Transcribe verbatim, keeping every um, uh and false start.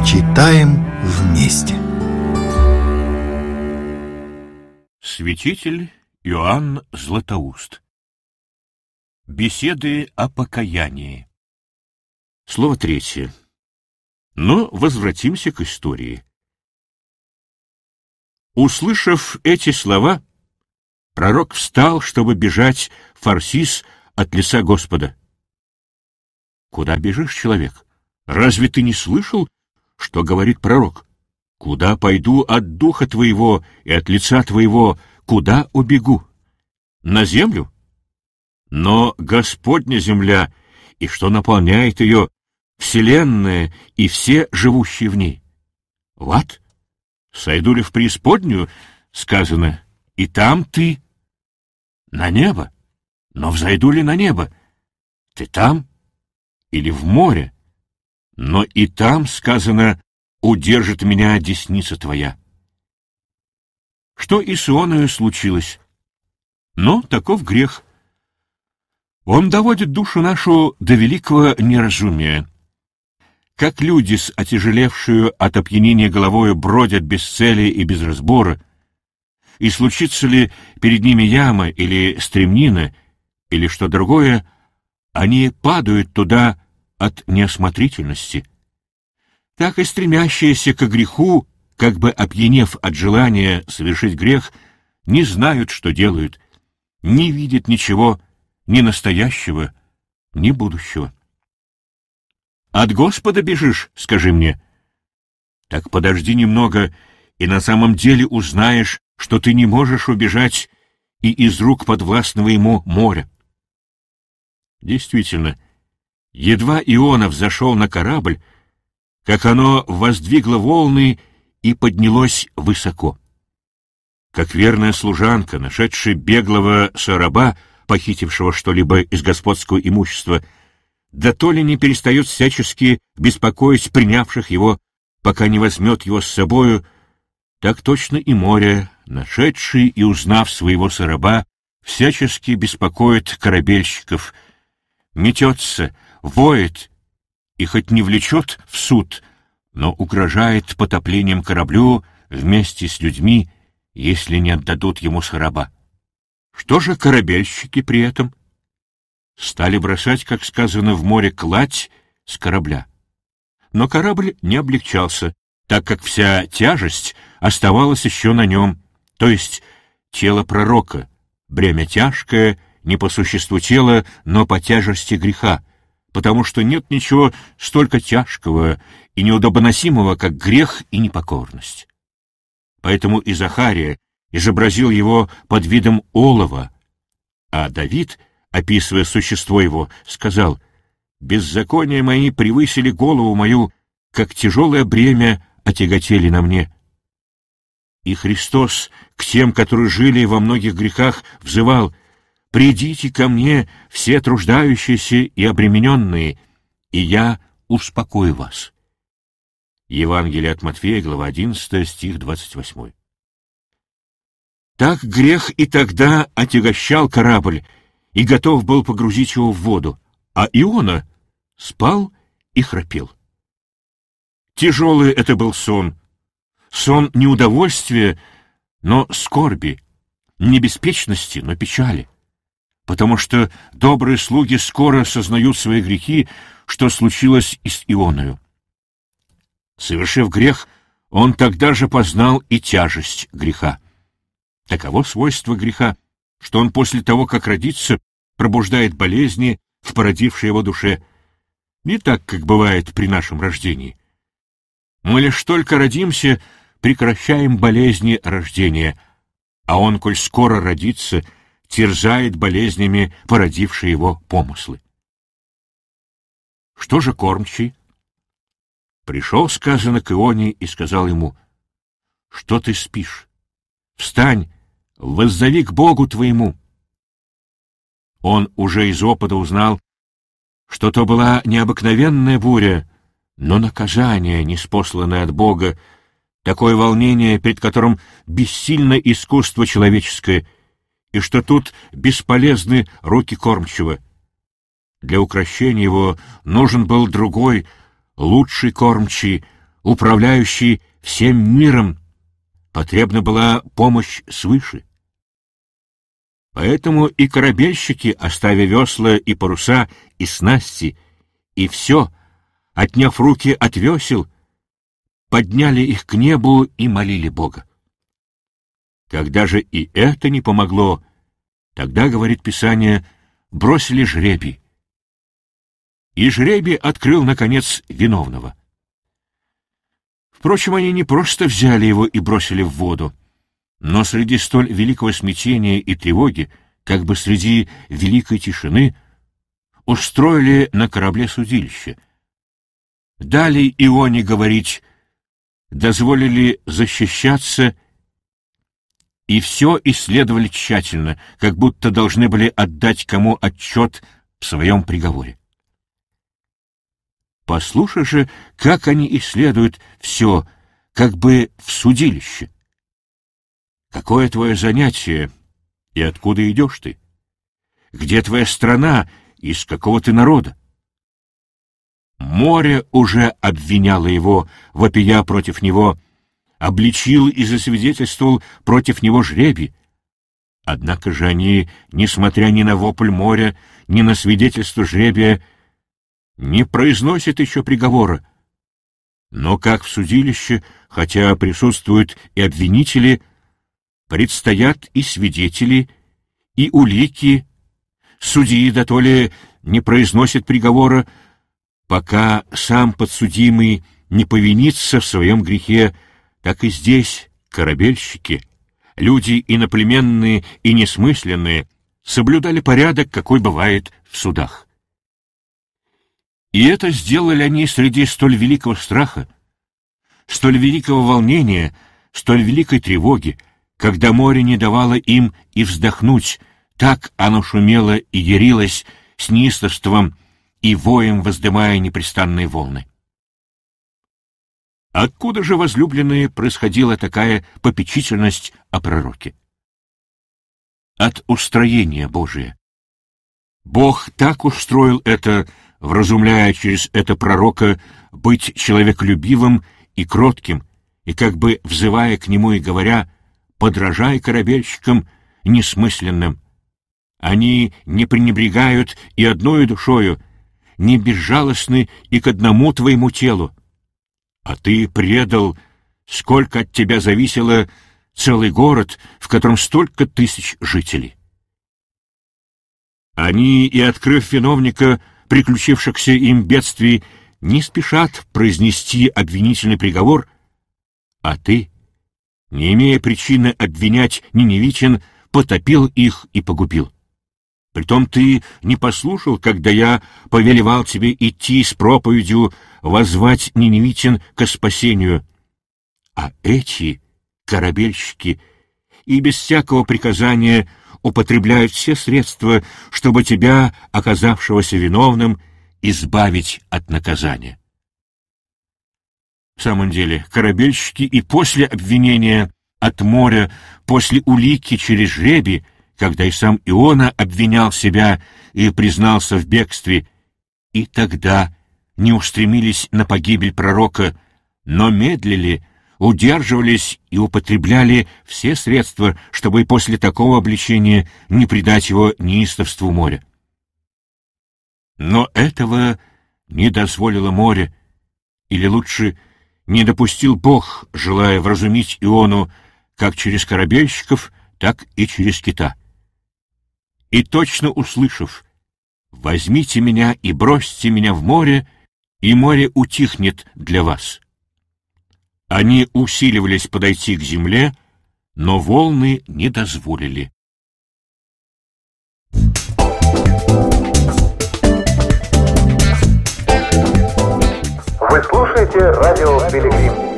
Читаем вместе. Святитель Иоанн Златоуст. Беседы о покаянии. Слово третье. Но возвратимся к истории. Услышав эти слова, пророк встал, чтобы бежать в Фарсис от лица Господа. Куда бежишь, человек? Разве ты не слышал, что говорит пророк? Куда пойду от духа твоего и от лица твоего, куда убегу? На землю? Но Господня земля, и что наполняет ее, вселенная и все живущие в ней. В ад? Сойду ли в преисподнюю, сказано, и там ты? На небо? Но взойду ли на небо? Ты там? Или в море? Но и там, сказано, удержит меня десница твоя. Что и с Ионою случилось? Но таков грех. Он доводит душу нашу до великого неразумия. Как люди, с отяжелевшую от опьянения головою, бродят без цели и без разбора, и случится ли перед ними яма или стремнина, или что другое, они падают туда от неосмотрительности. Так и стремящиеся к греху, как бы опьянев от желания совершить грех, не знают, что делают, не видят ничего, ни настоящего, ни будущего. От Господа бежишь, скажи мне. Так подожди немного, и на самом деле узнаешь, что ты не можешь убежать и из рук подвластного ему моря. Действительно, едва Иона взошел на корабль, как оно воздвигло волны и поднялось высоко. Как верная служанка, нашедшая беглого сораба, похитившего что-либо из господского имущества, да то ли не перестает всячески беспокоить принявших его, пока не возьмет его с собою, так точно и море, нашедший и узнав своего сораба, всячески беспокоит корабельщиков, метется, воет, и хоть не влечет в суд, но угрожает потоплением кораблю вместе с людьми, если не отдадут ему сораба. Что же корабельщики при этом? Стали бросать, как сказано в море, кладь с корабля. Но корабль не облегчался, так как вся тяжесть оставалась еще на нем, то есть тело пророка, бремя тяжкое, не по существу тела, но по тяжести греха, потому что нет ничего столько тяжкого и неудобоносимого, как грех и непокорность. Поэтому и Захария изобразил его под видом олова, а Давид, описывая существо его, сказал: «Беззакония мои превысили голову мою, как тяжелое бремя отяготели на мне». И Христос к тем, которые жили во многих грехах, взывал: «Придите ко мне, все труждающиеся и обремененные, и я успокою вас». Евангелие от Матфея, глава одиннадцатая, стих двадцать восьмой. Так грех и тогда отягощал корабль и готов был погрузить его в воду, а Иона спал и храпел. Тяжелый это был сон, сон не удовольствия, но скорби, не беспечности, но печали, потому что добрые слуги скоро сознают свои грехи, что случилось и с Ионою. Совершив грех, он тогда же познал и тяжесть греха. Таково свойство греха, что он после того, как родится, пробуждает болезни в породившей его душе, не так, как бывает при нашем рождении. Мы лишь только родимся, прекращаем болезни рождения, а он, коль скоро родится, терзает болезнями породившие его помыслы. Что же кормчий? Пришел, сказано, к Ионе и сказал ему: «Что ты спишь? Встань, воззови к Богу твоему». Он уже из опыта узнал, что то была необыкновенная буря, но наказание, ниспосланное от Бога, такое волнение, перед которым бессильно искусство человеческое, и что тут бесполезны руки кормчего. Для укрощения его нужен был другой, лучший кормчий, управляющий всем миром, потребна была помощь свыше. Поэтому и корабельщики, оставя весла и паруса, и снасти, и все, отняв руки от весел, подняли их к небу и молили Бога. Когда же и это не помогло, тогда, говорит Писание, бросили жребий. И жребий открыл, наконец, виновного. Впрочем, они не просто взяли его и бросили в воду, но среди столь великого смятения и тревоги, как бы среди великой тишины, устроили на корабле судилище. Дали Ионе говорить, дозволили защищаться, и все исследовали тщательно, как будто должны были отдать кому отчет в своем приговоре. Послушай же, как они исследуют все, как бы в судилище. Какое твое занятие, и откуда идешь ты? Где твоя страна, и из какого ты народа? Море уже обвиняло его, вопия против него, обличил и засвидетельствовал против него жребий. Однако же они, несмотря ни на вопль моря, ни на свидетельство жребия, не произносят еще приговора. Но как в судилище, хотя присутствуют и обвинители, предстоят и свидетели, и улики, судьи да то ли не произносят приговора, пока сам подсудимый не повинится в своем грехе, так и здесь корабельщики, люди иноплеменные и несмысленные, соблюдали порядок, какой бывает в судах. И это сделали они среди столь великого страха, столь великого волнения, столь великой тревоги, когда море не давало им и вздохнуть, так оно шумело и ярилось с неистовством и воем, воздымая непрестанные волны. Откуда же, возлюбленные, происходила такая попечительность о пророке? От устроения Божия. Бог так устроил это, вразумляя через это пророка быть человеколюбивым и кротким, и как бы взывая к нему и говоря: «Подражай корабельщикам несмысленным». Они не пренебрегают и одною душою, не безжалостны и к одному твоему телу. А ты предал, сколько от тебя зависело, целый город, в котором столько тысяч жителей. Они, и открыв виновника приключившихся им бедствий, не спешат произнести обвинительный приговор, а ты, не имея причины обвинять ниневитян, потопил их и погубил. Притом ты не послушал, когда я повелевал тебе идти с проповедью, воззвать ниневитян ко спасению. А эти корабельщики и без всякого приказания употребляют все средства, чтобы тебя, оказавшегося виновным, избавить от наказания. В самом деле, корабельщики и после обвинения от моря, после улики через жребий, когда и сам Иона обвинял себя и признался в бегстве, и тогда не устремились на погибель пророка, но медлили, удерживались и употребляли все средства, чтобы и после такого обличения не предать его неистовству моря. Но этого не дозволило море, или лучше, не допустил Бог, желая вразумить Иону как через корабельщиков, так и через кита. И точно услышав: «Возьмите меня и бросьте меня в море, и море утихнет для вас». Они усиливались подойти к земле, но волны не дозволили. Вы слушаете радио «Пилигрим».